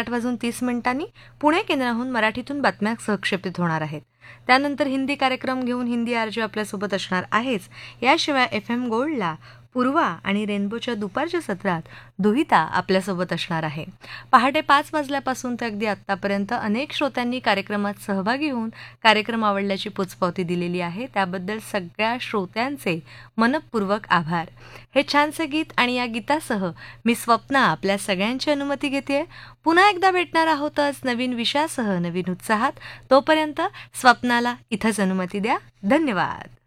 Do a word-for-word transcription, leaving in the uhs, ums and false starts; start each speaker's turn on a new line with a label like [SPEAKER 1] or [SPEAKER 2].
[SPEAKER 1] आठ वाजून तीस मिनिटांनी पुणे केंद्राहून मराठीतून बातम्या सहक्षेपित होणार आहेत. त्यानंतर हिंदी कार्यक्रम घेऊन हिंदी आरजे आपल्यासोबत असणार आहेच. याशिवाय एफ एम गोल्डला पूर्वा आणि रेनबोच्या दुपारच्या सत्रात दुहिता आपल्यासोबत असणार आहे. पहाटे पाच वाजल्यापासून ते अगदी आत्तापर्यंत अनेक श्रोत्यांनी कार्यक्रमात सहभागी होऊन कार्यक्रम आवडल्याची पोचपावती दिलेली आहे. त्याबद्दल सगळ्या श्रोत्यांचे मनपूर्वक आभार. हे छानसे गीत आणि या गीतासह मी स्वप्ना आपल्या सगळ्यांची अनुमती घेते. पुन्हा एकदा भेटणार आहोतच नवीन विषयासह नवीन उत्साहात. तोपर्यंत स्वप्नाला इथंच अनुमती द्या. धन्यवाद.